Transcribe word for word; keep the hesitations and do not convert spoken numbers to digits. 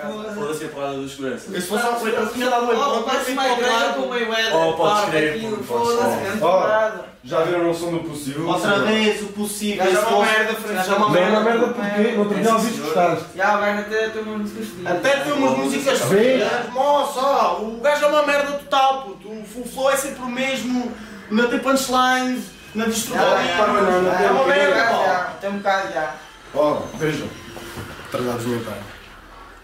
Foda-se a porrada dos seguranças. Se fosse ao frente, eu tinha dado uma ponta. Parece uma igreja com uma Mayweather. Oh, podes crer. Ó, já viram o som do possível? Outra vez, o possível. Já é uma merda, Francisco. Já é uma Não é uma merda. merda porque no outro dia ouviste que gostaste. Já, o gajo até tem umas músicas fodidas. Até tem umas músicas feias, moça, ó, o gajo é uma merda total, puto. O flow é sempre o mesmo, não tem punchlines, não diz tudo ali. É uma merda, pá. Tem um bocado já. Ó, vejam. Tardados mentais.